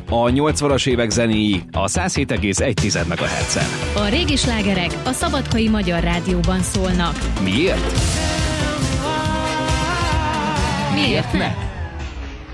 a 80-as évek zenéi a 107,1 MHz-en. A régi slágerek a Szabadkai Magyar Rádióban szólnak. Miért? Miért ne?